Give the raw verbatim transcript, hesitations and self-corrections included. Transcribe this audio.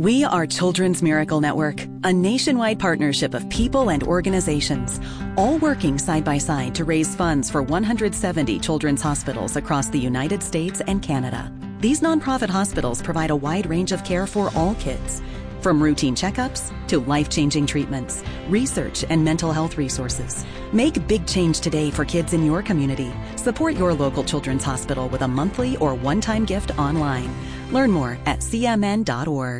We are Children's Miracle Network, a nationwide partnership of people and organizations, all working side by side to raise funds for one hundred seventy children's hospitals across the United States and Canada. These nonprofit hospitals provide a wide range of care for all kids, from routine checkups to life-changing treatments, research, and mental health resources. Make big change today for kids in your community. Support your local children's hospital with a monthly or one-time gift online. Learn more at c m n dot org.